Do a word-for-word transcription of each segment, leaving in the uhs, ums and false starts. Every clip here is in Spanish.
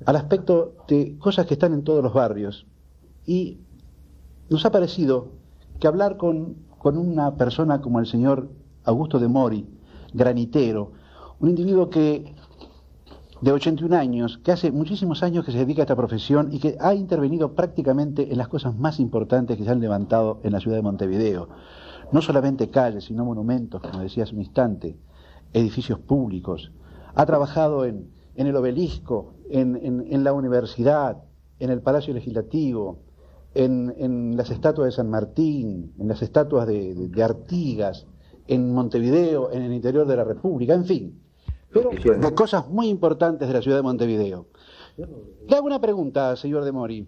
al aspecto de cosas que están en todos los barrios. Y nos ha parecido que hablar con, con una persona como el señor Augusto de Mori, granitero, un individuo que de ochenta y un años, que hace muchísimos años que se dedica a esta profesión y que ha intervenido prácticamente en las cosas más importantes que se han levantado en la ciudad de Montevideo. No solamente calles, sino monumentos, como decía hace un instante, edificios públicos. Ha trabajado en, en el Obelisco, en, en, en la universidad, en el Palacio Legislativo, en, en las estatuas de San Martín, en las estatuas de, de, de Artigas, en Montevideo, en el interior de la República, en fin. Pero de cosas muy importantes de la ciudad de Montevideo. Le hago una pregunta, señor de Mori.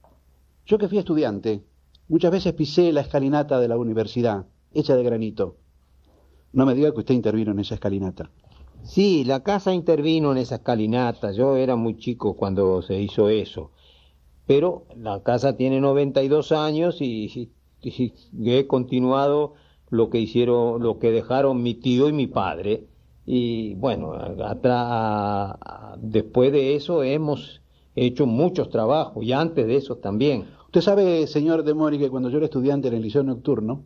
Yo que fui estudiante, muchas veces pisé la escalinata de la universidad, hecha de granito. No me diga que usted intervino en esa escalinata. Sí, la casa intervino en esa escalinata. Yo era muy chico cuando se hizo eso. Pero la casa tiene noventa y dos años y, y, y he continuado lo que hicieron, lo que dejaron mi tío y mi padre. Y bueno, atrás, después de eso hemos hecho muchos trabajos y antes de eso también. Usted sabe, señor de Mori, que cuando yo era estudiante en el liceo nocturno,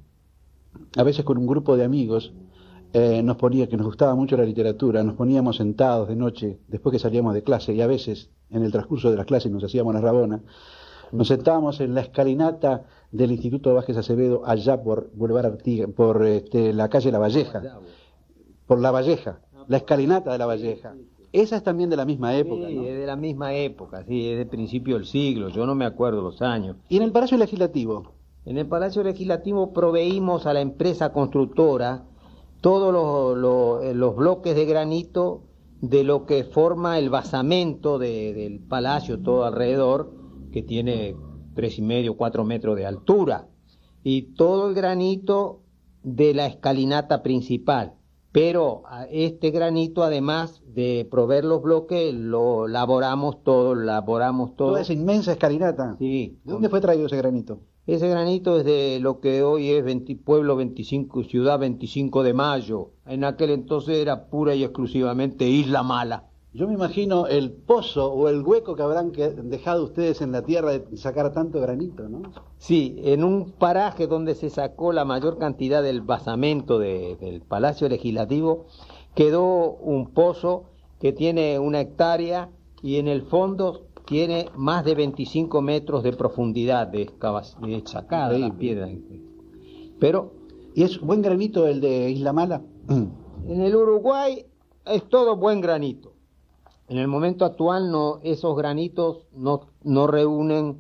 a veces con un grupo de amigos, eh, nos ponía, que nos gustaba mucho la literatura, nos poníamos sentados de noche, después que salíamos de clase, y a veces en el transcurso de las clases nos hacíamos la rabona, nos sentábamos en la escalinata del Instituto Vázquez Acevedo, allá por Boulevard Artigas, por este, la calle La Valleja. Por La Valleja, la escalinata de La Valleja. Esa es también de la misma época, sí, ¿no? Es de la misma época, sí, es del principio del siglo, yo no me acuerdo los años. ¿Y en el Palacio Legislativo? En el Palacio Legislativo proveímos a la empresa constructora todos los, los, los bloques de granito de lo que forma el basamento de, del palacio todo alrededor, que tiene tres y medio, cuatro metros de altura, y todo el granito de la escalinata principal. Pero este granito, además de proveer los bloques, lo laboramos todo, laboramos todo. Toda esa inmensa escalinata. Sí. ¿De dónde fue traído ese granito? Ese granito es de lo que hoy es veinte, Pueblo veinticinco, Ciudad veinticinco de Mayo. En aquel entonces era pura y exclusivamente Isla Mala. Yo me imagino el pozo o el hueco que habrán dejado ustedes en la tierra de sacar tanto granito, ¿no? Sí, en un paraje donde se sacó la mayor cantidad del basamento de, del Palacio Legislativo, quedó un pozo que tiene una hectárea y en el fondo tiene más de veinticinco metros de profundidad de, de sacada la piedra. Pero, ¿y es buen granito el de Isla Mala? En el Uruguay es todo buen granito. En el momento actual no, esos granitos no, no reúnen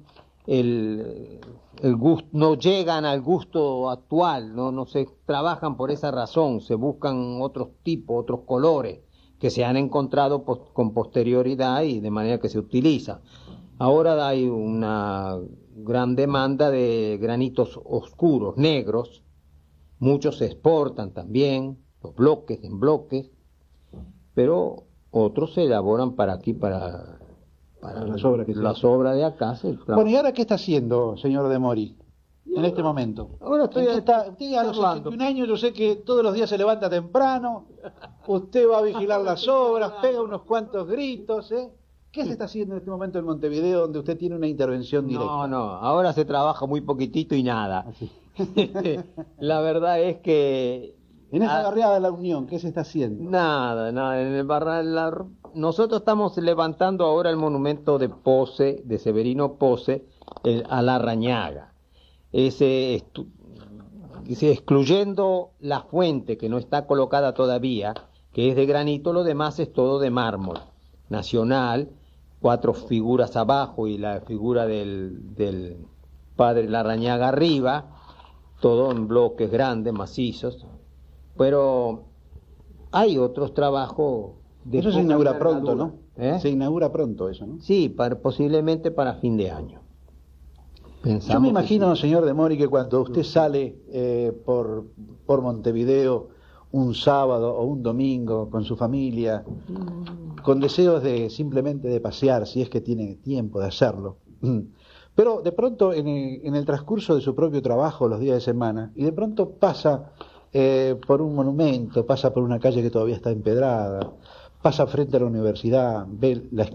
el, el gusto, no llegan al gusto actual, no, no se trabajan por esa razón, se buscan otros tipos, otros colores que se han encontrado post, con posterioridad y de manera que se utiliza. Ahora hay una gran demanda de granitos oscuros, negros, muchos se exportan también, los bloques en bloques, pero otros se elaboran para aquí, para, para las obras que las obras de acá. Se bueno, ¿y ahora qué está haciendo, señor de Mori, en este momento? Ahora estoy a, está, usted a los ochenta y un años, yo sé que todos los días se levanta temprano, usted va a vigilar las obras, pega unos cuantos gritos, ¿eh? ¿Qué se está haciendo en este momento en Montevideo, donde usted tiene una intervención directa? No, no, ahora se trabaja muy poquitito y nada. La verdad es que... En esa barriada de la Unión, ¿qué se está haciendo? Nada, nada. En el barra, nosotros estamos levantando ahora el monumento de Pose, de Severino Pose, el, a la Rañaga. Ese, estu, ese, excluyendo la fuente, que no está colocada todavía, que es de granito, lo demás es todo de mármol nacional, cuatro figuras abajo y la figura del, del padre Larrañaga arriba, todo en bloques grandes, macizos. Pero hay otros trabajos de eso se inaugura pronto, ¿no? ¿Eh? Se inaugura pronto eso, ¿no? Sí, para, posiblemente para fin de año. Pensamos Yo me imagino, sí. Señor de Mori, que cuando usted sale eh, por, por Montevideo un sábado o un domingo con su familia, con deseos de simplemente de pasear, si es que tiene tiempo de hacerlo, pero de pronto en el, en el transcurso de su propio trabajo los días de semana, y de pronto pasa eh, por un monumento, pasa por una calle que todavía está empedrada, pasa frente a la universidad, ve la